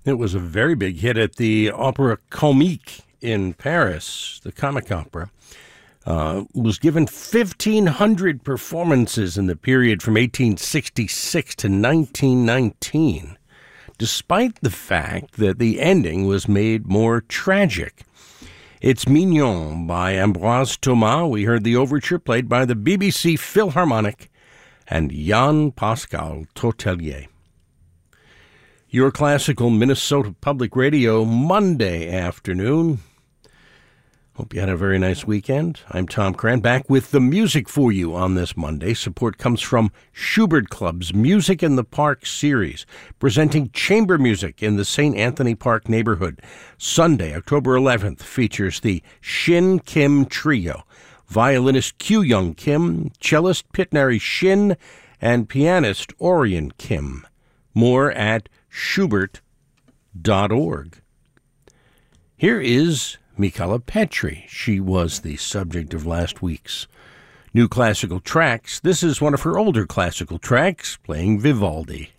It was a very big hit at the Opéra Comique in Paris, the comic opera. Was given 1,500 performances in the period from 1866 to 1919, despite the fact that the ending was made more tragic. It's Mignon by Ambroise Thomas. We heard the overture played by the BBC Philharmonic and Jan-Pascal Tortelier. Your Classical Minnesota Public Radio, Monday afternoon. Hope you had a very nice weekend. I'm Tom Cran, back with the music for you on this Monday. Support comes from Schubert Club's Music in the Park series, presenting chamber music in the St. Anthony Park neighborhood. Sunday, October 11th, features the Shin Kim Trio, violinist Kyu Young Kim, cellist Pitnari Shin, and pianist Orion Kim. More at schubert.org. Here is Michala Petri. She was the subject of last week's New Classical Tracks. This is one of her older classical tracks, playing Vivaldi.